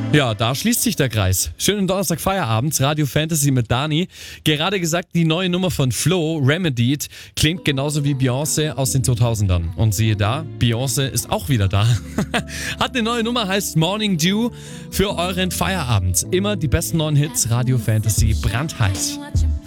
Ja, da schließt sich der Kreis. Schönen Donnerstag Feierabend, Radio Fantasy mit Dani. Gerade gesagt, die neue Nummer von Flo, Remedied, klingt genauso wie Beyoncé aus den 2000ern. Und siehe da, Beyoncé ist auch wieder da. Hat eine neue Nummer, heißt Morning Dew für euren Feierabend. Immer die besten neuen Hits, Radio Fantasy brandheiß.